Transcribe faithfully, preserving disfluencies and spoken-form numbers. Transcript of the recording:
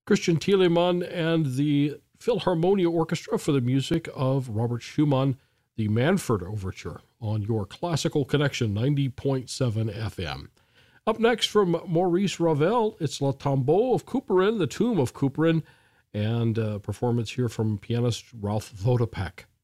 Christian Thielemann and the Philharmonia Orchestra for the music of Robert Schumann, the Manfred Overture, on your Classical Connection ninety point seven F M. Up next from Maurice Ravel, it's La Tombeau of Couperin, the Tomb of Couperin, and a performance here from pianist Ralph Vodopek.